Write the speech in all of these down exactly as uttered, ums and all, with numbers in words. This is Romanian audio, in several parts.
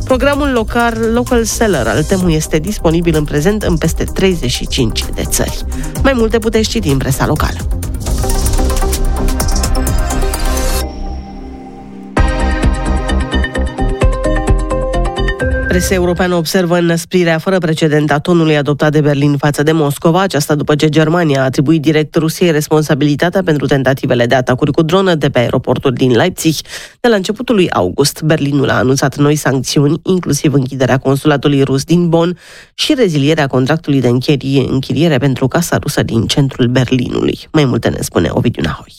Programul local Local Seller al Temu este disponibil în prezent în peste treizeci și cinci de țări. Mai multe puteți citi în presa locală. Presa europeană observă înăsprirea fără precedent a tonului adoptat de Berlin față de Moscova, aceasta după ce Germania a atribuit direct Rusiei responsabilitatea pentru tentativele de atacuri cu dronă de pe aeroportul din Leipzig. De la începutul lui august, Berlinul a anunțat noi sancțiuni, inclusiv închiderea consulatului rus din Bonn și rezilierea contractului de închiriere pentru casa rusă din centrul Berlinului. Mai multe ne spune Ovidiu Nahoi.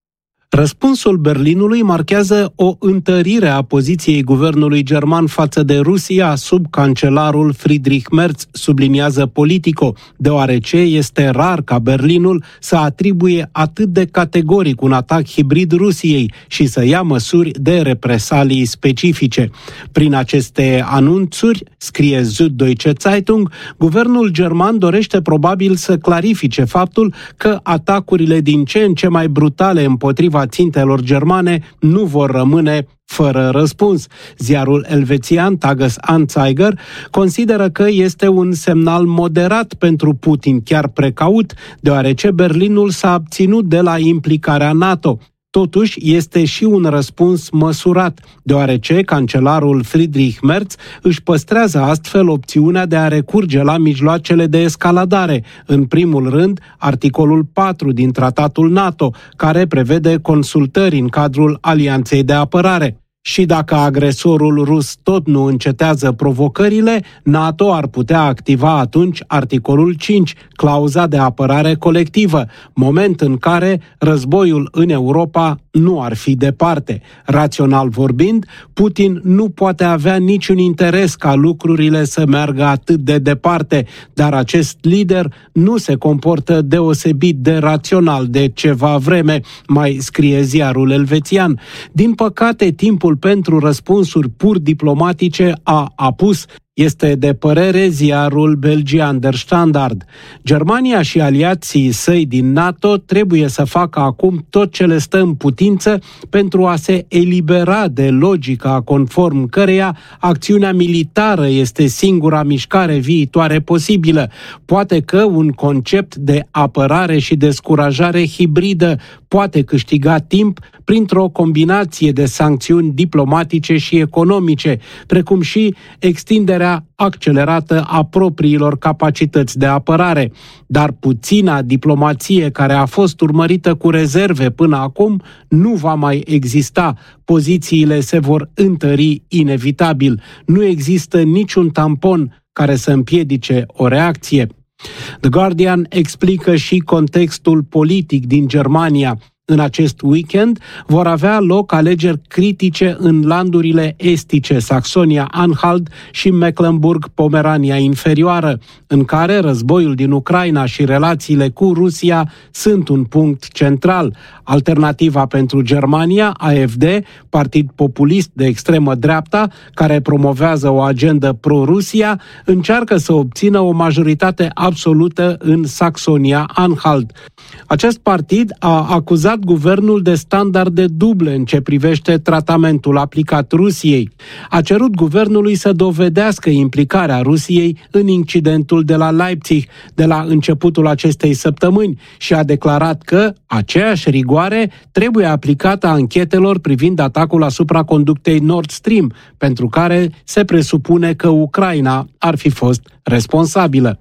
Răspunsul Berlinului marchează o întărire a poziției guvernului german față de Rusia sub cancelarul Friedrich Merz, subliniază Politico, deoarece este rar ca Berlinul să atribuie atât de categoric un atac hibrid Rusiei și să ia măsuri de represalii specifice. Prin aceste anunțuri, scrie Süddeutsche Zeitung, guvernul german dorește probabil să clarifice faptul că atacurile din ce în ce mai brutale împotriva țintelor germane nu vor rămâne fără răspuns. Ziarul elvețian Tages-Anzeiger consideră că este un semnal moderat pentru Putin, chiar precaut, deoarece Berlinul s-a abținut de la implicarea NATO. Totuși, este și un răspuns măsurat, deoarece cancelarul Friedrich Merz își păstrează astfel opțiunea de a recurge la mijloacele de escaladare, în primul rând articolul patru din Tratatul NATO, care prevede consultări în cadrul Alianței de Apărare. Și dacă agresorul rus tot nu încetează provocările, NATO ar putea activa atunci articolul cinci, clauza de apărare colectivă, moment în care războiul în Europa nu ar fi departe. Rațional vorbind, Putin nu poate avea niciun interes ca lucrurile să meargă atât de departe, dar acest lider nu se comportă deosebit de rațional de ceva vreme, mai scrie ziarul elvețian. Din păcate, timpul pentru răspunsuri pur diplomatice a apus, este de părere ziarul belgian Der Standard. Germania și aliații săi din NATO trebuie să facă acum tot ce le stă în putință pentru a se elibera de logica conform căreia acțiunea militară este singura mișcare viitoare posibilă. Poate că un concept de apărare și descurajare hibridă poate câștiga timp printr-o combinație de sancțiuni diplomatice și economice, precum și extinderea accelerată a propriilor capacități de apărare. Dar puțina diplomație care a fost urmărită cu rezerve până acum nu va mai exista. Pozițiile se vor întări inevitabil. Nu există niciun tampon care să împiedice o reacție. The Guardian explică și contextul politic din Germania. În acest weekend vor avea loc alegeri critice în landurile estice, Saxonia-Anhalt și Mecklenburg-Pomerania Inferioară, în care războiul din Ucraina și relațiile cu Rusia sunt un punct central. Alternativa pentru Germania, A F D, partid populist de extremă dreapta, care promovează o agendă pro-Rusia, încearcă să obțină o majoritate absolută în Saxonia-Anhalt. Acest partid a acuzat guvernul de standarde duble în ce privește tratamentul aplicat Rusiei. A cerut guvernului să dovedească implicarea Rusiei în incidentul de la Leipzig de la începutul acestei săptămâni și a declarat că aceeași rigoare trebuie aplicată anchetelor privind atacul asupra conductei Nord Stream, pentru care se presupune că Ucraina ar fi fost responsabilă.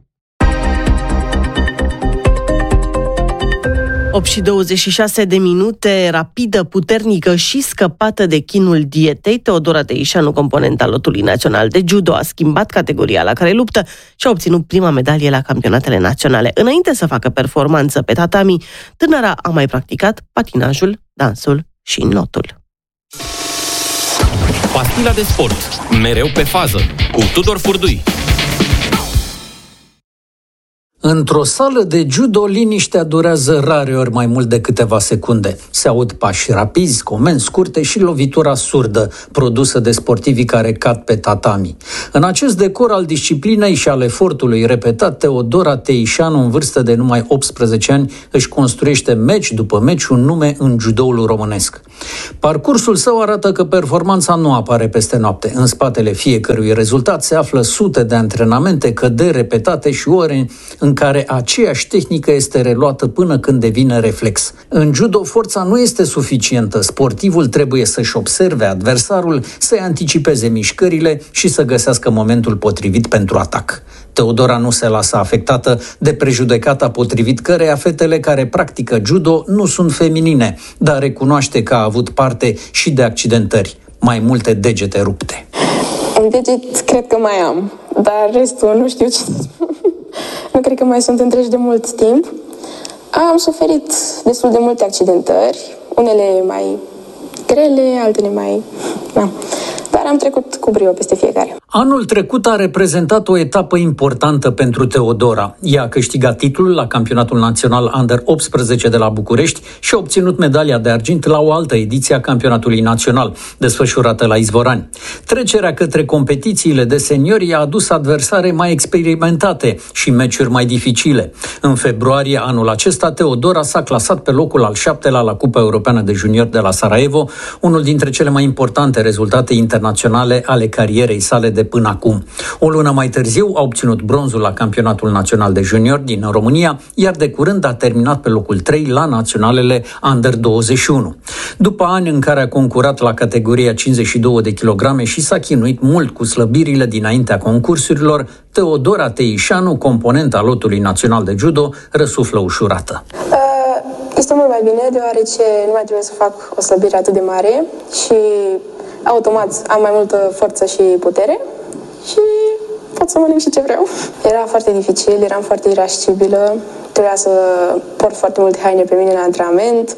opt și douăzeci și șase de minute, rapidă, puternică și scăpată de chinul dietei. Teodora Teișanu, componenta lotului național de judo, a schimbat categoria la care luptă și a obținut prima medalie la campionatele naționale. Înainte să facă performanță pe tatami, tânăra a mai practicat patinajul, dansul și notul. Pastila de sport, mereu pe fază, cu Tudor Furdui. Într-o sală de judo, liniștea durează rareori mai mult de câteva secunde. Se aud pași rapizi, comenzi scurte și lovitura surdă, produsă de sportivii care cad pe tatami. În acest decor al disciplinei și al efortului repetat, Teodora Teișanu, în vârstă de numai optsprezece ani, își construiește meci după meci un nume în judoul românesc. Parcursul său arată că performanța nu apare peste noapte. În spatele fiecărui rezultat se află sute de antrenamente, căderi repetate și ore în care aceeași tehnică este reluată până când devine reflex. În judo, forța nu este suficientă. Sportivul trebuie să-și observe adversarul, să-i anticipeze mișcările și să găsească momentul potrivit pentru atac. Teodora nu se lasă afectată de prejudecata potrivit căreia fetele care practică judo nu sunt feminine, dar recunoaște că a avut parte și de accidentări, mai multe degete rupte. Un deget cred că mai am, dar restul nu știu ce să spun. Nu cred că mai sunt întregi de mult timp. Am suferit destul de multe accidentări, unele mai grele, altele mai... Da. Dar am trecut cu brio peste fiecare. Anul trecut a reprezentat o etapă importantă pentru Teodora. Ea a câștigat titlul la campionatul național Under optsprezece de la București și a obținut medalia de argint la o altă ediție a campionatului național, desfășurată la Izvorani. Trecerea către competițiile de seniori a adus adversare mai experimentate și meciuri mai dificile. În februarie anul acesta, Teodora s-a clasat pe locul al șaptelea la Cupa Europeană de Junior de la Sarajevo, unul dintre cele mai importante rezultate internaționale ale carierei sale de până acum. O lună mai târziu a obținut bronzul la campionatul național de junior din România, iar de curând a terminat pe locul trei la naționalele Under douăzeci și unu. După ani în care a concurat la categoria cincizeci și doi de kilograme și s-a chinuit mult cu slăbirile dinaintea concursurilor, Teodora Teișanu, componenta lotului național de judo, răsuflă ușurată. Este mult mai bine, deoarece nu mai trebuie să fac o slăbire atât de mare și automat am mai multă forță și putere și pot să mănânc și ce vreau. Era foarte dificil, eram foarte irascibilă, trebuia să port foarte multe haine pe mine la antrenament.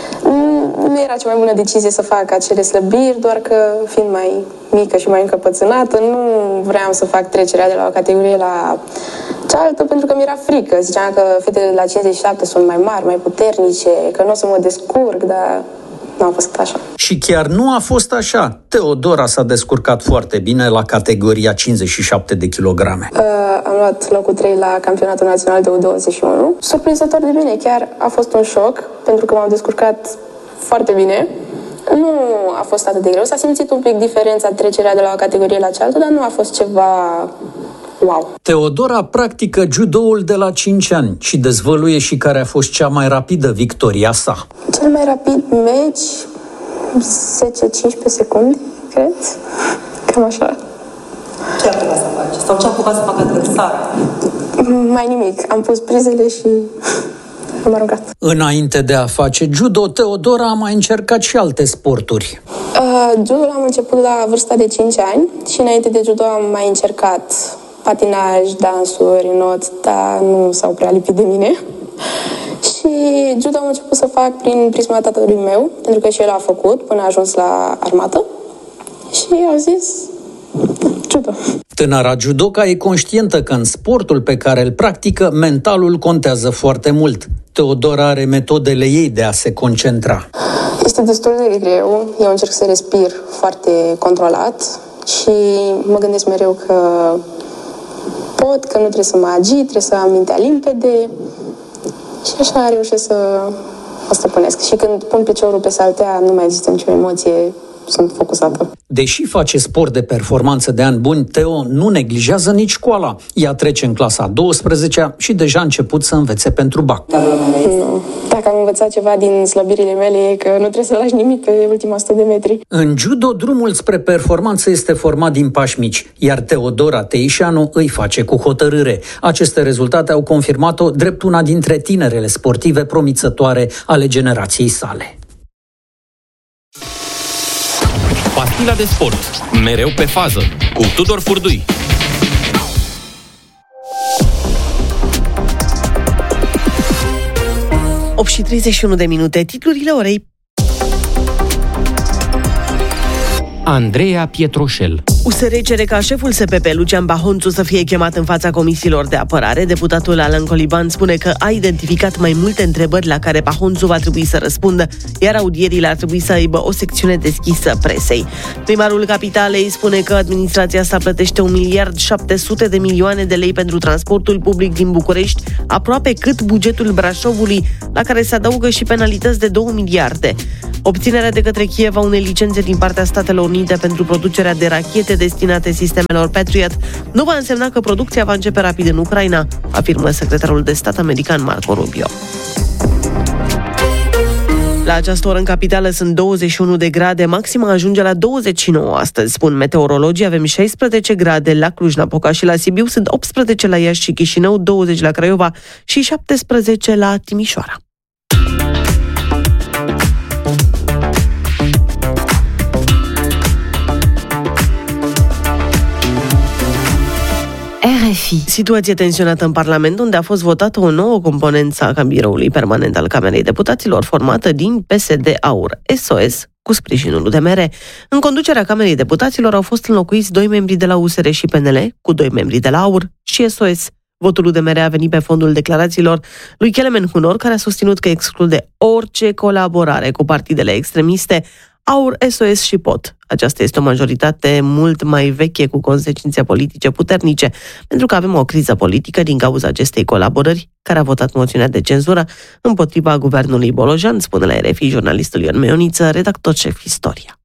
Nu era cea mai bună decizie să fac acele slăbiri, doar că fiind mai mică și mai încăpățânată, nu vreau să fac trecerea de la o categorie la cealaltă, pentru că mi-era frică. Ziceam că fetele de la cincizeci și șapte sunt mai mari, mai puternice, că nu o să mă descurc, dar nu a fost așa. Și chiar nu a fost așa. Teodora s-a descurcat foarte bine la categoria cincizeci și șapte de kilograme. Uh, am luat locul trei la campionatul național de U douăzeci și unu. Surprinzător de bine, chiar a fost un șoc, pentru că m-am descurcat foarte bine. Nu a fost atât de greu. S-a simțit un pic diferența, trecerea de la o categorie la cealaltă, dar nu a fost ceva... Wow. Teodora practică judoul de la cinci ani și dezvăluie și care a fost cea mai rapidă victoria sa. Cel mai rapid meci, zece cincisprezece secunde, cred. Cam așa. Ce ar trebui să faci? Sau ce a apucat să facă adversar? Mai nimic. Am pus prizele și am aruncat. Înainte de a face judo, Teodora a mai încercat și alte sporturi. Uh, judo am început la vârsta de cinci ani și înainte de judo am mai încercat patinaj, dansuri, not, dar nu s-au prea lipit de mine. Și judo am început să fac prin prisma tatălui meu, pentru că și el a făcut până a ajuns la armată. Și au zis judo. Tânăra judoca e conștientă că în sportul pe care îl practică, mentalul contează foarte mult. Teodora are metodele ei de a se concentra. Este destul de greu. Eu încerc să respir foarte controlat și mă gândesc mereu că pot, că nu trebuie să mă agit, trebuie să am mintea limpede și așa reușesc să o stăpânesc. Și când pun piciorul pe saltea, nu mai există nicio emoție, sunt focusată. Deși face sport de performanță de ani buni, Teo nu neglijează nici școala. Ea trece în clasa a douăsprezecea și deja a început să învețe pentru bac. Nu. Dacă am învățat ceva din slăbirile mele, e că nu trebuie să lași nimic pe ultima sută de metri. În judo, drumul spre performanță este format din pași mici, iar Teodora Teișanu îi face cu hotărâre. Aceste rezultate au confirmat-o drept una dintre tinerele sportive promițătoare ale generației sale. Pastila de sport. Mereu pe fază. Cu Tudor Furdui. opt și treizeci și unu de minute. Titlurile orei. Andreea Pietroșel. U S R cere ca șeful S P P, Lucian Bahonțu, să fie chemat în fața comisiilor de apărare. Deputatul Alan Coliban spune că a identificat mai multe întrebări la care Bahonțu va trebui să răspundă, iar audierile ar trebui să aibă o secțiune deschisă presei. Primarul Capitalei spune că administrația sa plătește un miliard șapte sute de milioane de lei pentru transportul public din București, aproape cât bugetul Brașovului, la care se adaugă și penalități de două miliarde. Obținerea de către Kiev a unei licențe din partea Statelor Unite pentru producerea de rachete destinate sistemelor Patriot nu va însemna că producția va începe rapid în Ucraina, afirmă secretarul de stat american Marco Rubio. La această oră în capitală sunt douăzeci și unu de grade, maxima ajunge la douăzeci și nouă astăzi, spun meteorologii. Avem șaisprezece grade la Cluj-Napoca și la Sibiu, sunt optsprezece la Iași și Chișinău, douăzeci la Craiova și șaptesprezece la Timișoara. R F I. Situație tensionată în Parlament, unde a fost votată o nouă componență a biroului permanent al Camerei Deputaților, formată din P S D-AUR S O S, cu sprijinul U D M R. În conducerea Camerei Deputaților au fost înlocuiți doi membri de la U S R și P N L, cu doi membri de la AUR și S O S. Votul U D M R a venit pe fondul declarațiilor lui Kelemen Hunor, care a susținut că exclude orice colaborare cu partidele extremiste, AUR, S O S și P O T. Aceasta este o majoritate mult mai veche, cu consecințe politice puternice, pentru că avem o criză politică din cauza acestei colaborări, care a votat moțiunea de cenzură împotriva guvernului Bolojan, spune la R F I jurnalistul Ion Meioniță, redactor șef Istoria.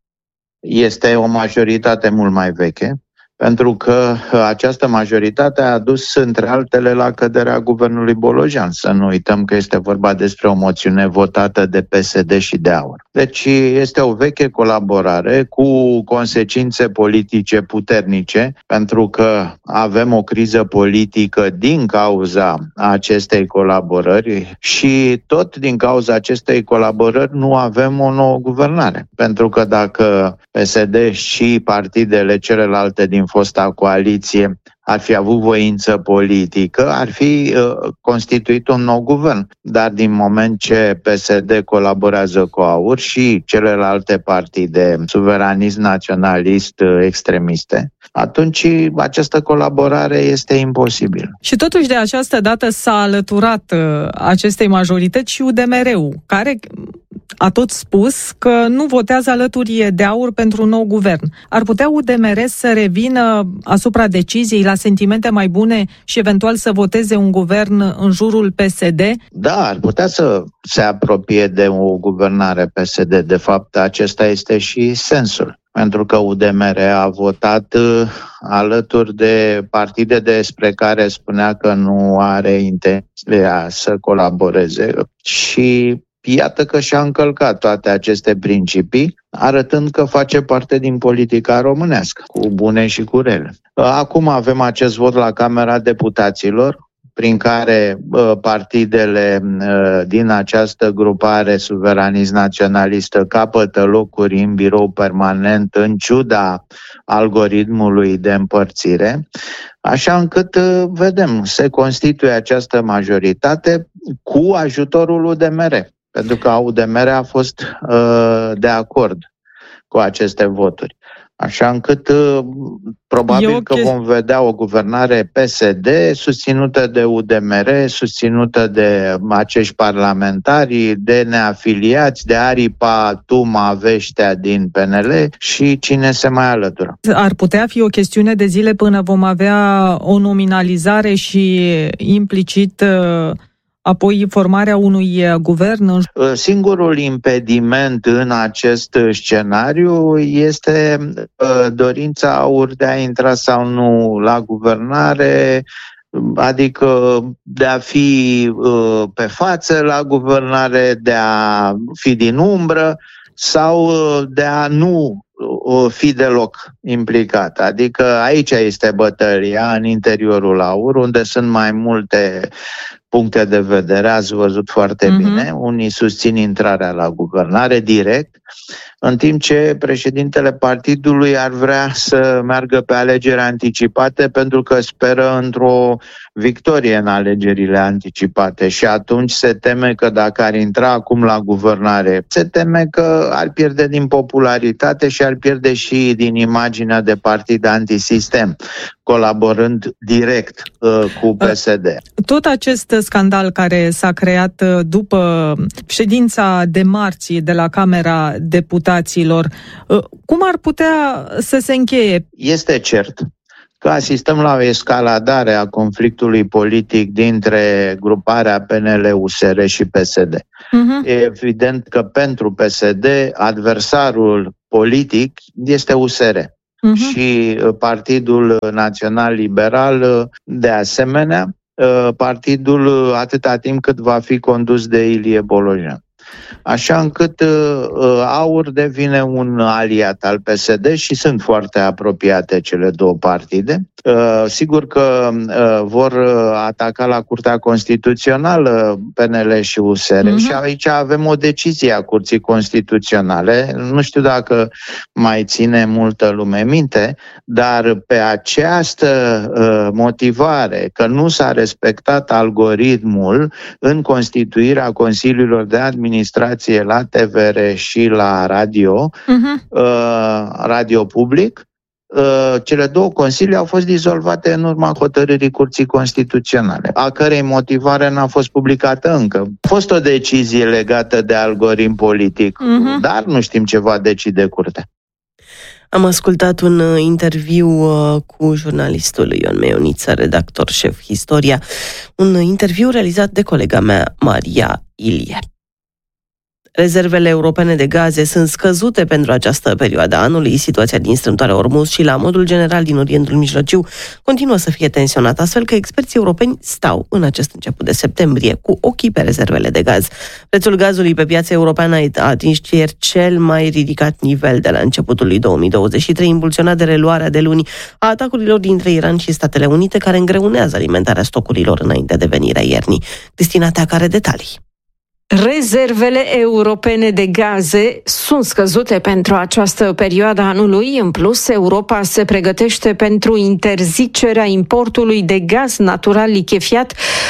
Este o majoritate mult mai veche, pentru că această majoritate a dus, între altele, la căderea guvernului Bolojan. Să nu uităm că este vorba despre o moțiune votată de P S D și de AUR. Deci este o veche colaborare cu consecințe politice puternice, pentru că avem o criză politică din cauza acestei colaborări și tot din cauza acestei colaborări nu avem o nouă guvernare. Pentru că dacă P S D și partidele celelalte din fosta coaliție ar fi avut voință politică, ar fi uh, constituit un nou guvern. Dar din moment ce P S D colaborează cu AUR și celelalte partide suveranism naționalist uh, extremiste, atunci această colaborare este imposibilă. Și totuși de această dată s-a alăturat uh, acestei majorități și U D M R-ul, care a tot spus că nu votează alături de AUR pentru un nou guvern. Ar putea U D M R să revină asupra deciziei la sentimente mai bune și eventual să voteze un guvern în jurul P S D? Da, ar putea să se apropie de o guvernare P S D. De fapt, acesta este și sensul. Pentru că U D M R a votat uh, alături de partide despre care spunea că nu are intenția să colaboreze și iată că și-a încălcat toate aceste principii, arătând că face parte din politica românească, cu bune și cu rele. Acum avem acest vot la Camera Deputaților, prin care uh, partidele uh, din această grupare suveranist-naționalistă capătă locuri în birou permanent, în ciuda algoritmului de împărțire, așa încât, uh, vedem, se constituie această majoritate cu ajutorul U D M R. Pentru că U D M R a fost uh, de acord cu aceste voturi. Așa încât uh, probabil că vom vedea o guvernare P S D susținută de U D M R, susținută de acești parlamentari, de neafiliați, de aripa Tuma Veștea din P N L și cine se mai alătură. Ar putea fi o chestiune de zile până vom avea o nominalizare și implicit uh... apoi formarea unui guvern? Singurul impediment în acest scenariu este dorința AUR de a intra sau nu la guvernare, adică de a fi pe față la guvernare, de a fi din umbră sau de a nu fi deloc implicat. Adică aici este bătălia, în interiorul AUR, unde sunt mai multe puncte de vedere, ați văzut foarte uh-huh. bine. Unii susțin intrarea la guvernare direct, în timp ce președintele partidului ar vrea să meargă pe alegeri anticipate pentru că speră într-o victorie în alegerile anticipate și atunci se teme că dacă ar intra acum la guvernare, se teme că ar pierde din popularitate și ar pierde și din imaginea de partid antisistem, colaborând direct uh, cu P S D. Tot acest scandal care s-a creat după ședința de marți de la Camera Deputaților, uh, cum ar putea să se încheie? Este cert că asistăm la o escaladare a conflictului politic dintre gruparea P N L U S R și P S D. Uh-huh. E evident că pentru P S D adversarul politic este U S R. Uh-huh. Și Partidul Național Liberal de asemenea, partidul atâta timp cât va fi condus de Ilie Bolojan. Așa încât uh, AUR devine un aliat al P S D și sunt foarte apropiate cele două partide. Uh, sigur că uh, vor ataca la Curtea Constituțională P N L și U S R uh-huh. și aici avem o decizie a Curții Constituționale. Nu știu dacă mai ține multă lume minte, dar pe această uh, motivare că nu s-a respectat algoritmul în constituirea consiliilor de administrație la T V R și la radio, uh-huh. uh, radio public, uh, cele două consilii au fost dizolvate în urma hotărârii Curții Constituționale, a cărei motivare n-a fost publicată încă. A fost o decizie legată de algoritm politic, uh-huh. dar nu știm ce va decide Curtea. Am ascultat un interviu cu jurnalistul Ion Meioniță, redactor șef Historia, un interviu realizat de colega mea, Maria Ilie. Rezervele europene de gaze sunt scăzute pentru această perioadă a anului. Situația din strâmtoarea Ormuz și la modul general din Orientul Mijlociu continuă să fie tensionată, astfel că experții europeni stau în acest început de septembrie cu ochii pe rezervele de gaz. Prețul gazului pe piața europeană a atins ieri cel mai ridicat nivel de la începutul lui două mii douăzeci și trei, impulsionat de reluarea de luni a atacurilor dintre Iran și Statele Unite, care îngreunează alimentarea stocurilor înainte de venirea iernii. Cristina Teac are detalii. Rezervele europene de gaze sunt scăzute pentru această perioadă a anului. În plus, Europa se pregătește pentru interzicerea importului de gaz natural lichefiat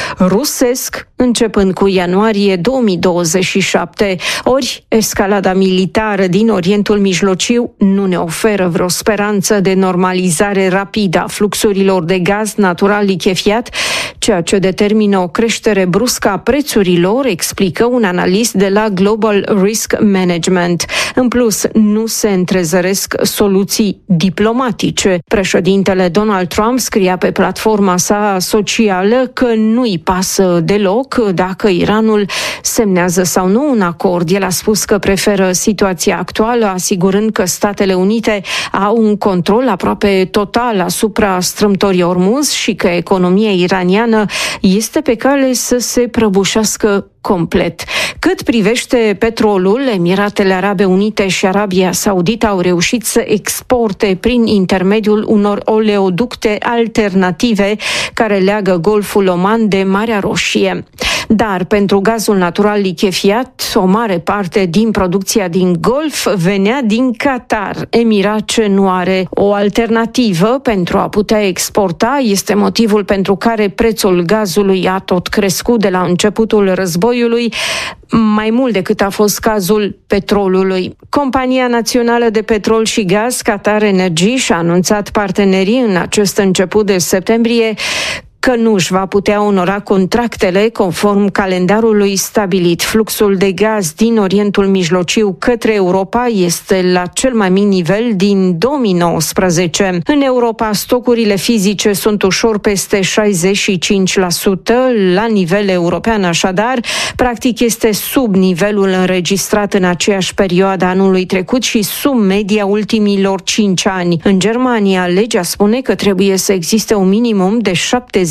rusesc începând cu ianuarie două mii douăzeci și șapte. Ori, escalada militară din Orientul Mijlociu nu ne oferă vreo speranță de normalizare rapidă a fluxurilor de gaz natural lichefiat, ceea ce determină o creștere bruscă a prețurilor, explică un analist de la Global Risk Management. În plus, nu se întrezăresc soluții diplomatice. Președintele Donald Trump scria pe platforma sa socială că nu-i pasă deloc dacă Iranul semnează sau nu un acord. El a spus că preferă situația actuală, asigurând că Statele Unite au un control aproape total asupra strâmtorii Ormuz și că economia iraniană este pe cale să se prăbușească complet. Cât privește petrolul, Emiratele Arabe Unite și Arabia Saudită au reușit să exporte prin intermediul unor oleoducte alternative care leagă Golful Oman de Marea Roșie. Dar pentru gazul natural lichefiat, o mare parte din producția din Golf venea din Qatar, emirat ce nu are o alternativă pentru a putea exporta. Este motivul pentru care prețul gazului a tot crescut de la începutul războiului, mai mult decât a fost cazul petrolului. Compania Națională de Petrol și Gaz, Qatar Energy, și-a anunțat partenerii în acest început de septembrie că nu își va putea onora contractele conform calendarului stabilit. Fluxul de gaz din Orientul Mijlociu către Europa este la cel mai mic nivel din două mii nouăsprezece. În Europa, stocurile fizice sunt ușor peste șaizeci și cinci la sută la nivel european, așadar, practic este sub nivelul înregistrat în aceeași perioadă anului trecut și sub media ultimilor cinci ani. În Germania, legea spune că trebuie să existe un minimum de șaptezeci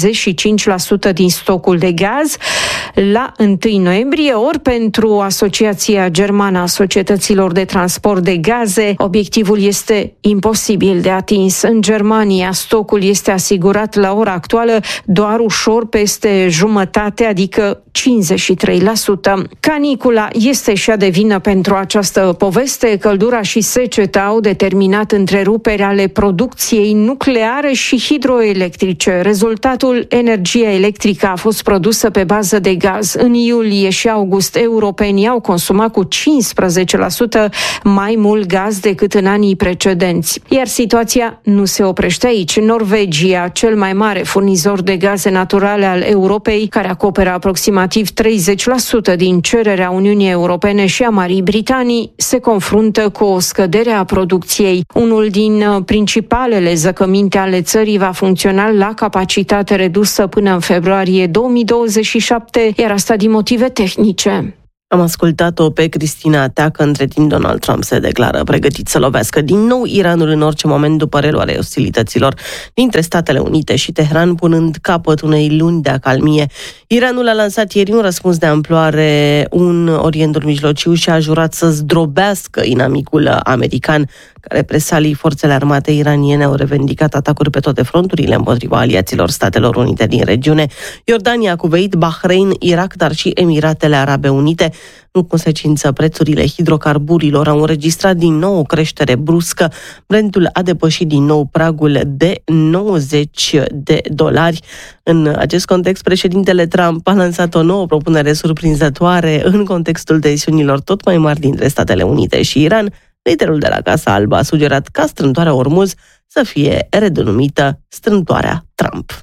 treizeci și cinci la sută din stocul de gaz la întâi noiembrie, ori pentru Asociația Germană a Societăților de Transport de Gaze, obiectivul este imposibil de atins. În Germania, stocul este asigurat la ora actuală doar ușor peste jumătate, adică cincizeci și trei la sută. Canicula este și ea de vină pentru această poveste. Căldura și seceta au determinat întreruperi ale producției nucleare și hidroelectrice. Rezultatul, energia electrică a fost produsă pe bază de gaz. În iulie și august, europenii au consumat cu cincisprezece la sută mai mult gaz decât în anii precedenți. Iar situația nu se oprește aici. Norvegia, cel mai mare furnizor de gaze naturale al Europei, care acoperă aproximativ treizeci la sută din cererea Uniunii Europene și a Marii Britanii, se confruntă cu o scădere a producției. Unul din principalele zăcăminte ale țării va funcționa la capacitate redusă până în februarie două mii douăzeci și șapte, iar asta din motive tehnice. Am ascultat-o pe Cristina Teacă. Între timp, Donald Trump se declară pregătit să lovească din nou Iranul în orice moment după reluarea ostilităților dintre Statele Unite și Teheran, punând capăt unei luni de acalmie. Iranul a lansat ieri un răspuns de amploare în Orientul Mijlociu și a jurat să zdrobească inamicul american. Ca represalii, forțele armate iraniene au revendicat atacuri pe toate fronturile împotriva aliaților Statelor Unite din regiune: Iordania, Kuwait, Bahrain, Irak, dar și Emiratele Arabe Unite. În consecință, prețurile hidrocarburilor au înregistrat din nou o creștere bruscă. Brentul a depășit din nou pragul de nouăzeci de dolari. În acest context, președintele Trump a lansat o nouă propunere surprinzătoare în contextul tensiunilor tot mai mari dintre Statele Unite și Iran. Liderul de la Casa Albă a sugerat ca strâmtoarea Ormuz să fie redenumită strâmtoarea Trump.